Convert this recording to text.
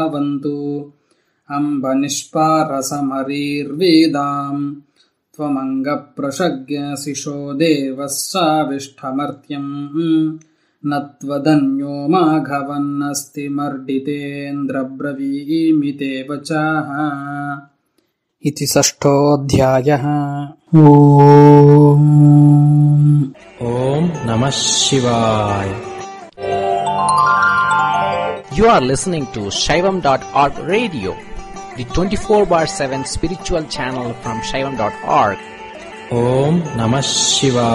वन्तु अम्ब निष्पारसमरीर्वेदाम् त्वमङ्गप्रशग्यसिषो देवः साविष्ठमर्त्यम् न त्वदन्यो माघवन्नस्ति मर्डितेन्द्रब्रवीमि वचाः इति षष्ठोऽध्यायः। Om Namah Shivaya. You are listening to Shaivam.org radio, the 24/7 spiritual channel from Shaivam.org. Om Namah Shivaya.